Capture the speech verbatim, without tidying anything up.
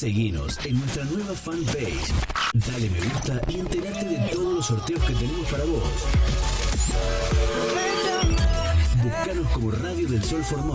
Seguinos en nuestra nueva fanpage. Dale me gusta y entérate de todos los sorteos que tenemos para vos. Buscanos como Radio del Sol Formosa.